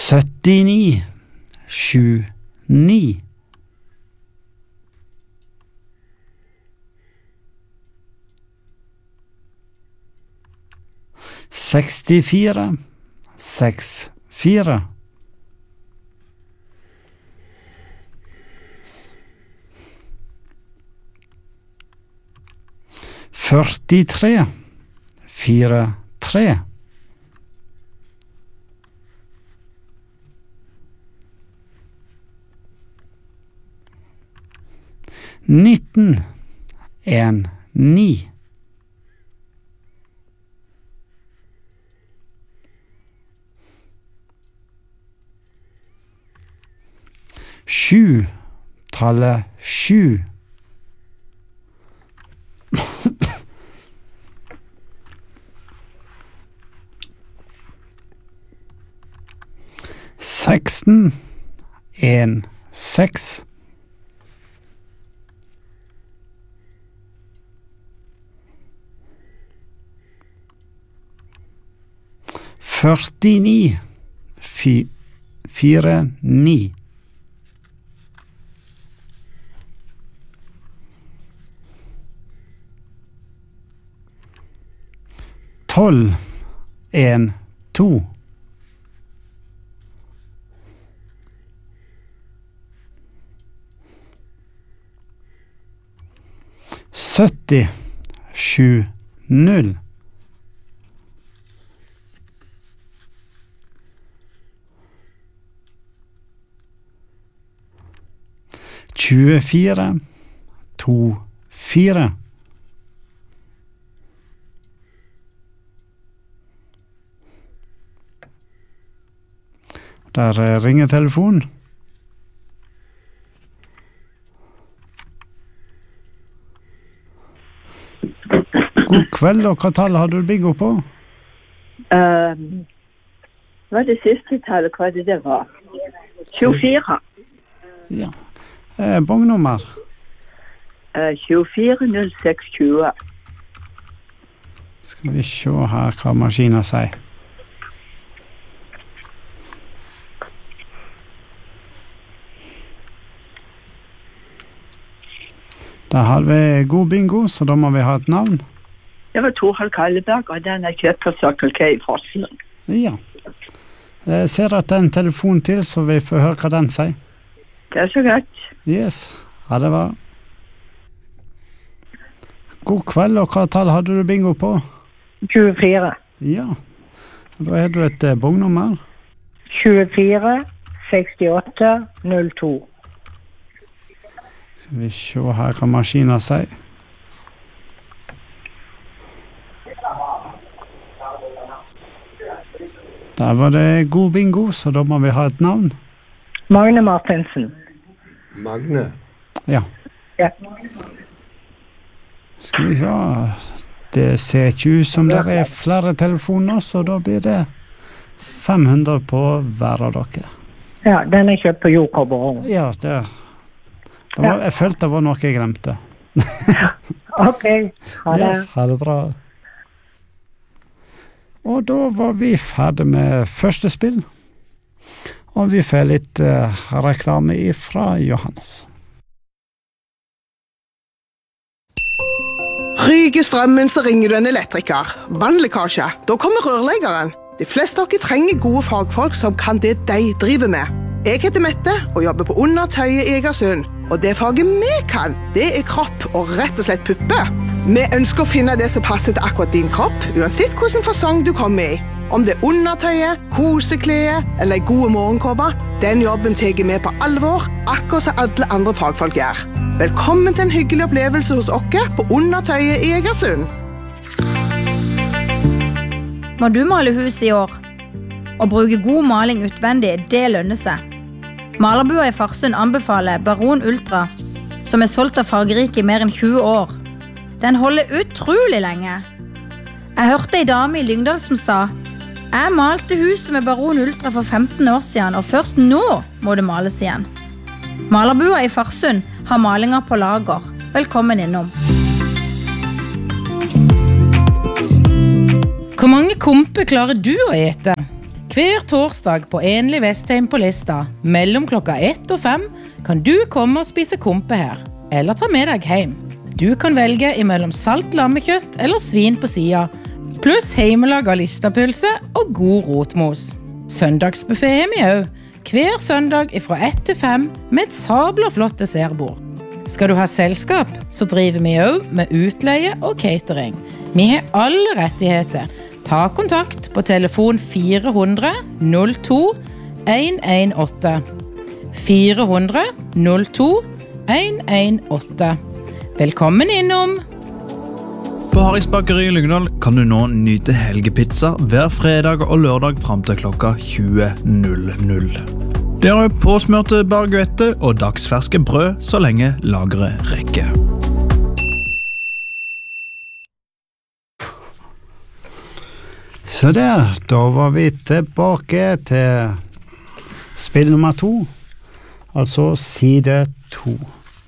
79 79 64 64 43 43 19 1 9 7 tallet 7 16 1 6 49 4 9 12 1 2 70 7 0 24 2 4 Der ringer telefonen. God kveld, og hva tall har du bingo på? Hva det siste tallet, hva det var? 24. Ja. Bongnummer? 240620. Skal vi se her hva maskinen sier. Da har vi god bingo, så da må vi ha et navn. Det var Torhald Kalleberg, og den kjøpt på Circle K i Fossen. Ja. Jeg ser at det en telefon til, så vi får høre hva den sier. Det så godt. Yes, ha det bra. God kveld, og hva tall hadde du bingo på? 24. Ja, da har du et bongnummer. 24 68 02. Skal vi se her hva maskinen sier. Der var det god bingo, så da må vi ha et navn. Magne Martinsen. Magne? Ja. Ja. Skal vi se. Det ser ikke ut som det er flere telefoner, så da blir det 500 på hver av dere. Ja, den kjøpt på Jokerborg. Ja, jeg følte det var noe jeg glemte. Ok, ha det. Yes, ha det bra. Og da var vi ferdig med første spill. Og vi får litt reklame fra Johannes. Ryker strømmen, så ringer du en elektriker. Vannlekkasje, da kommer rørleggeren. De fleste av dere trenger gode fagfolk som kan det de driver med. Jeg heter Mette og jobber på Undertøyet i Egersund. Og det faget vi kan, det er kropp og rett og slett puppe. Vi ønsker å finne det som passer til akkurat din kropp, uansett hvilken fasong du kommer i. Om det er undertøyet, koseklede eller gode morgenkåper, den jobben tar vi på alvor, akkurat som alle andre fagfolk gjør. Velkommen til en hyggelig opplevelse hos oss på Undertøyet i Egersund. Må du male hus i år? Å bruke god maling utvendig, det lønner seg. Malerbua i Farsund anbefaler Baron Ultra, som er solgt av Fargerike i mer enn 20 år. Den holder utrolig lenge. Jeg hørte en dame i Lyngdal som sa: jeg malte huset med Baron Ultra for 15 år siden, og først nå må det males igjen. Malerbua i Farsund har malinger på lager. Velkommen innom. Hvor mange kompe klarer du å ete? Hver torsdag på Enlig Vestheim på Lista, mellom klokka 1 og 5, kan du komme og spise kompe her, eller ta med deg hjem. Du kan velge imellom salt lammekjøtt eller svin på sida, pluss heimelaget listapølse og god rotmos. Søndagsbuffet har vi også, hver søndag fra 1 til 5 med et sabla flott dessertbord. Skal du ha selskap, så driver vi også med utleie og catering. Vi har alle rettigheter. Ta kontakt på telefon 400 02 118. 400 02 118. Velkommen innom! På Harrys Bakeri i Lyngdal kan du nå nyte helgepizza hver fredag og lørdag frem til klokka 20.00. Det er påsmørte baguette og dagsferske brød så lenge lageret rekker. Så der, da var vi tilbake til spill nummer 2, altså side 2.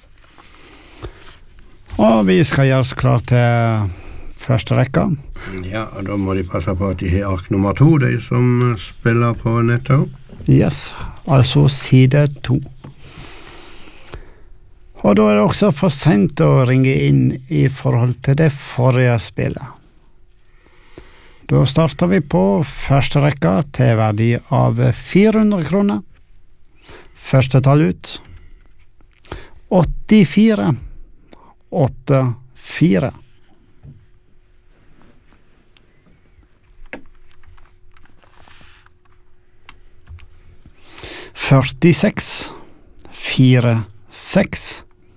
Og vi skal gjøre oss klar til første rekka. Ja, og da må de passe på at de har ark nummer 2, de som spiller på nettet. Yes, altså side 2. Og da er det også for sent å ringe inn i forhold til det forrige spillet. Da starter vi på første rekka til verdi av 400 kroner. Første tall ut. 84. 84. Førtiseks. 46.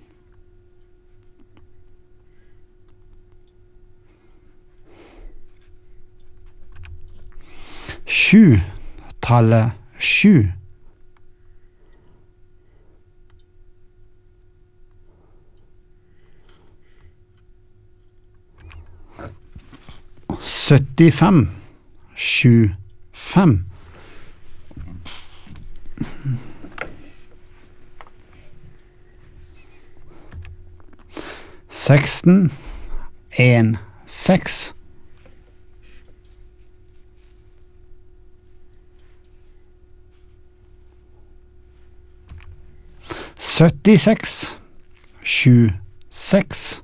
7. Tallet 7. 75. 75. 16. 1. 6. 76. 7. 6.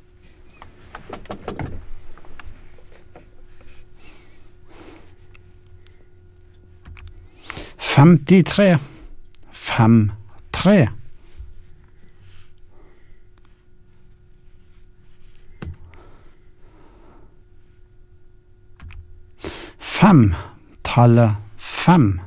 53. 5. 3. 5. Tallet 5.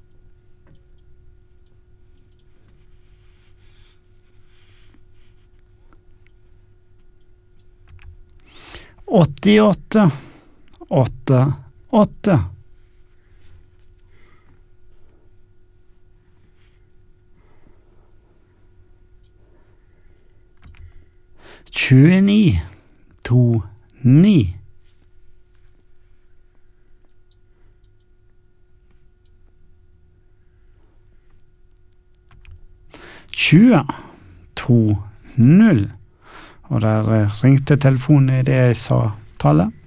88. 8. 8. 29. 2. 9. 20. 2. 0. Og der ringte telefonen i det jeg sa tallet.